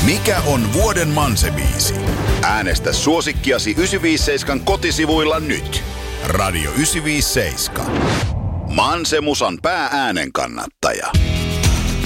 Mikä on vuoden Manse-biisi? Äänestä suosikkiasi 957 kotisivuilla nyt. Radio 957. Manse-musan päääänen kannattaja.